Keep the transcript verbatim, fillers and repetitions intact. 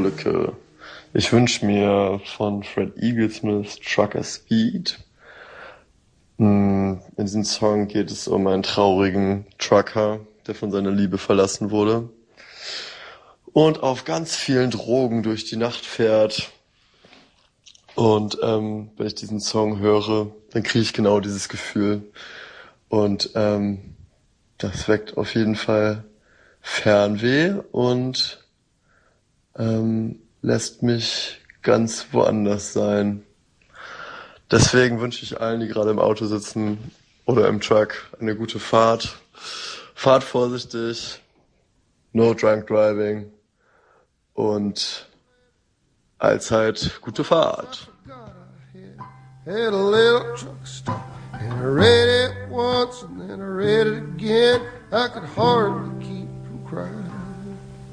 Lücke. Ich wünsche mir von Fred Eaglesmith Trucker Speed. In diesem Song geht es um einen traurigen Trucker, der von seiner Liebe verlassen wurde und auf ganz vielen Drogen durch die Nacht fährt. Und ähm, wenn ich diesen Song höre, dann kriege ich genau dieses Gefühl. Und ähm, das weckt auf jeden Fall Fernweh und ähm, lässt mich ganz woanders sein. Deswegen wünsche ich allen, die gerade im Auto sitzen oder im Truck, eine gute Fahrt. Fahrt vorsichtig, no drunk driving und allzeit gute Fahrt. Had a little truck stop and I read it once and then I read it again. I could hardly keep from crying.